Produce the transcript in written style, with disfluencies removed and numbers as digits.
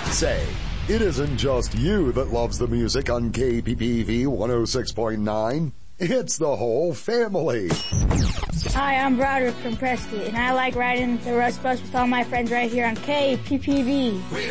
Say, it isn't just you that loves the music on KPPV 106.9. It's the whole family. Hi, I'm Broderick from Prescott, and I like riding the Rush Bus with all my friends right here on KPPV.